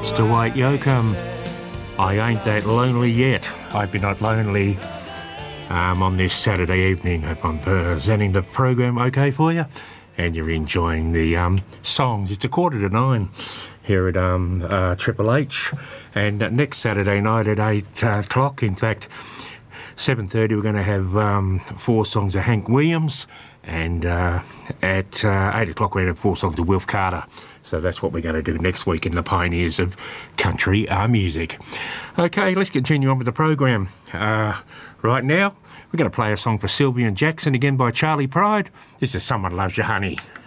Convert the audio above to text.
Dwight Yoakam. I ain't that lonely yet. Hope you're not lonely on this Saturday evening. Hope I'm presenting the program okay for you and you're enjoying the songs. It's 8:45 here at Triple H, and next Saturday night at 8 o'clock, in fact 7:30, we're going to have 4 songs of Hank Williams, and at 8 o'clock we're going to have 4 songs of Wilf Carter. So that's what we're going to do next week in the Pioneers of Country music. Okay, let's continue on with the program. Right now, we're going to play a song for Sylvia and Jackson, again by Charlie Pride. This is Someone Loves You, Honey.